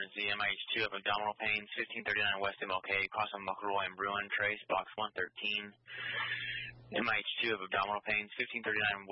emergency. MIH2 of abdominal pain, 1539 West MLK, cross on McElroy and Bruin, trace, box 113. MIH2 of abdominal pain, 1539